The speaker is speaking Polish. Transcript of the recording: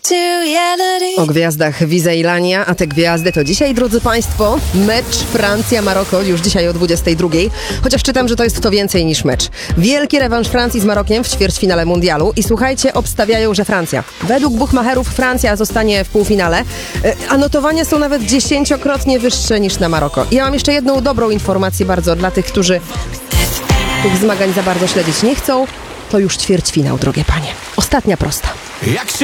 O gwiazdach Wiza i Lania, a te gwiazdy to dzisiaj, drodzy Państwo, mecz Francja-Maroko, już dzisiaj o 22:00. Chociaż czytam, że to jest to więcej niż mecz. Wielki rewanż Francji z Marokiem w ćwierćfinale mundialu i słuchajcie, obstawiają, że Francja. Według buchmacherów Francja zostanie w półfinale, a notowania są nawet 10-krotnie wyższe niż na Maroko. I ja mam jeszcze jedną dobrą informację bardzo dla tych, którzy tych zmagań za bardzo śledzić nie chcą. To już ćwierćfinał, drogie panie. Ostatnia prosta.